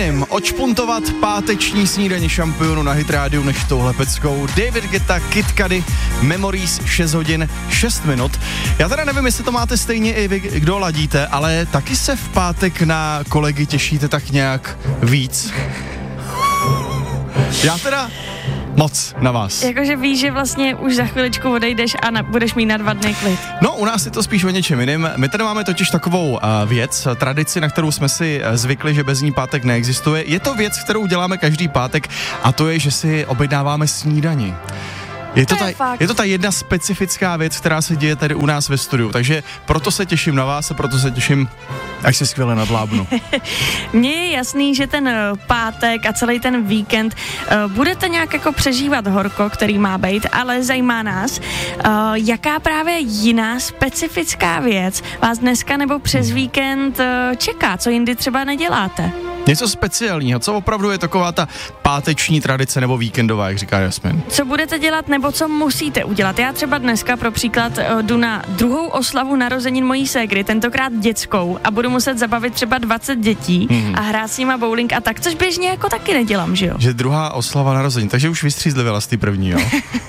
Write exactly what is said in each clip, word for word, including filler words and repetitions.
jiným odšpuntovat páteční snídaně šampionu na Hit rádiu než touhle peckou. David Guetta, Kid Cudi, Memories, šest hodin, šest minut. Já teda nevím, jestli to máte stejně i vy, kdo ladíte, ale taky se v pátek na kolegy těšíte tak nějak víc. Já teda moc na vás. Jakože víš, že vlastně už za chviličku odejdeš a na, budeš mít na dva dny klid. No, u nás je to spíš o něčem jiným. My tady máme totiž takovou uh, věc, tradici, na kterou jsme si uh, zvykli, že bez ní pátek neexistuje. Je to věc, kterou děláme každý pátek a to je, že si objednáváme snídani. Je to, to, je ta, je to ta jedna specifická věc, která se děje tady u nás ve studiu, takže proto se těším na vás a proto se těším, až se skvěle nadlábnu. Mně je jasný, že ten pátek a celý ten víkend uh, budete nějak jako přežívat horko, který má být, ale zajímá nás, uh, jaká právě jiná specifická věc vás dneska nebo přes víkend uh, čeká, co jindy třeba neděláte. Něco speciálního, co opravdu je taková ta páteční tradice nebo víkendová, jak říká Jasmin. Co budete dělat nebo co musíte udělat? Já třeba dneska pro příklad jdu na druhou oslavu narozenin mojí ségry, tentokrát dětskou, a budu muset zabavit třeba dvacet dětí hmm. a hrát s nima bowling a tak, což běžně jako taky nedělám, že jo? Že druhá oslava narozenin, takže už vystřízlivěla z té první, jo?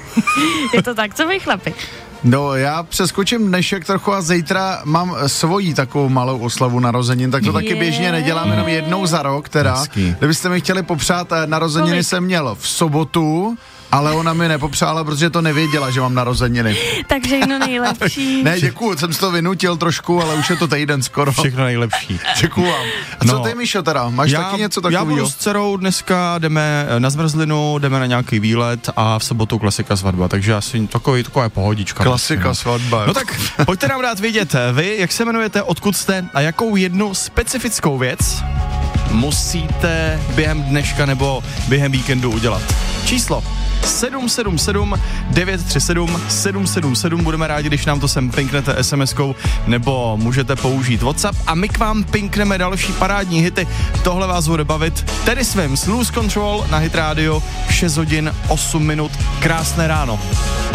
Je to tak, co vy chlapi? No, já přeskočím dnešek trochu a zítra mám svoji takovou malou oslavu narozenin, tak to taky yeah. běžně nedělám jenom jednou za rok, teda. Hezký. Kdybyste mi chtěli popřát narozeniny, Kolik? jsem měl v sobotu, ale ona mi nepopřála, protože to nevěděla, že mám narozeniny. Takže jedno nejlepší. Ne, děkuju, jsem si to vynutil trošku, ale už je to týden skoro. Všechno nejlepší. Děkuju vám. A co No. ty, Míšo, teda? Máš já, taky něco Já budu takového? s dcerou dneska, jdeme na zmrzlinu, jdeme na nějaký výlet a v sobotu klasika svatba, takže asi takový, taková pohodička. Klasika no. svatba. No tak pojďte nám dát vědět, vy, jak se jmenujete, odkud jste a jakou jednu specifickou věc musíte během dneška nebo během víkendu udělat. Číslo sedm sedm sedm devět tři sedm sedm sedm sedm, budeme rádi, když nám to sem pinknete es em eskou nebo můžete použít WhatsApp a my k vám pinkneme další parádní hity. Tohle vás bude bavit tedy svým Lose Control na Hit Radio, šest hodin osm minut, krásné ráno.